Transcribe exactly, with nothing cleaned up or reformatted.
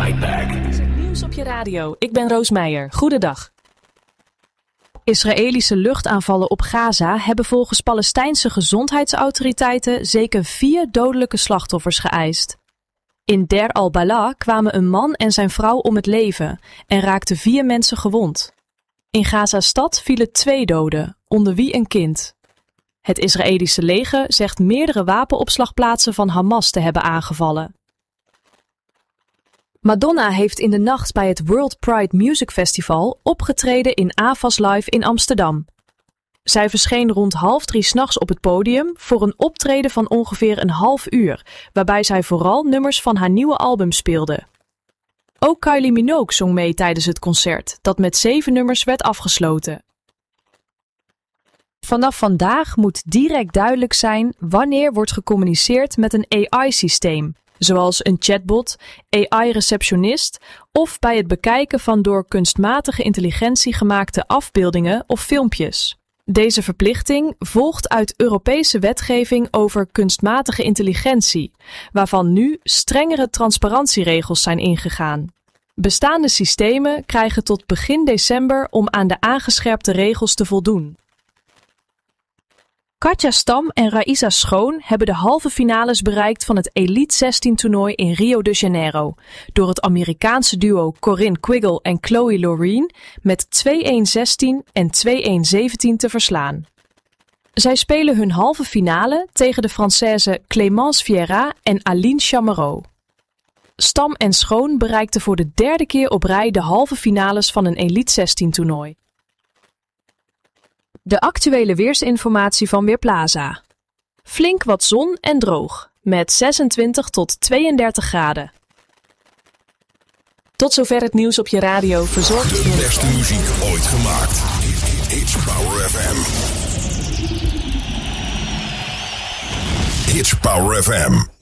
Fight Back. Nieuws op je radio. Ik ben Roos Meijer. Goedendag. Israëlische luchtaanvallen op Gaza hebben volgens Palestijnse gezondheidsautoriteiten zeker vier dodelijke slachtoffers geëist. In Der al-Balah kwamen een man en zijn vrouw om het leven en raakten vier mensen gewond. In Gaza-stad vielen twee doden, onder wie een kind. Het Israëlische leger zegt meerdere wapenopslagplaatsen van Hamas te hebben aangevallen. Madonna heeft in de nacht bij het World Pride Music Festival opgetreden in Avas Live in Amsterdam. Zij verscheen rond half drie 's nachts op het podium voor een optreden van ongeveer een half uur, waarbij zij vooral nummers van haar nieuwe album speelde. Ook Kylie Minogue zong mee tijdens het concert, dat met zeven nummers werd afgesloten. Vanaf vandaag moet direct duidelijk zijn wanneer wordt gecommuniceerd met een A I-systeem, zoals een chatbot, A I-receptionist of bij het bekijken van door kunstmatige intelligentie gemaakte afbeeldingen of filmpjes. Deze verplichting volgt uit Europese wetgeving over kunstmatige intelligentie, waarvan nu strengere transparantieregels zijn ingegaan. Bestaande systemen krijgen tot begin december om aan de aangescherpte regels te voldoen. Katja Stam en Raisa Schoon hebben de halve finales bereikt van het Elite zestien toernooi in Rio de Janeiro, door het Amerikaanse duo Corinne Quiggle en Chloe Loreen met twee-een zestien en twee-een zeventien te verslaan. Zij spelen hun halve finale tegen de Française Clémence Vieira en Aline Chamereau. Stam en Schoon bereikten voor de derde keer op rij de halve finales van een Elite zestien toernooi. De actuele weersinformatie van Weerplaza. Flink wat zon en droog, met zesentwintig tot tweeëndertig graden. Tot zover het nieuws op je radio, verzorgd. De beste muziek ooit gemaakt. Hits Power F M. Hits Power F M.